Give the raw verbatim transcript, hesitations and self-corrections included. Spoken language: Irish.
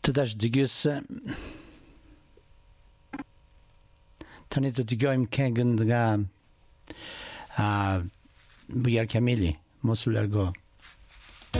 Tadash digis Tanito digoim kengen daga a buyar kamili mosulargo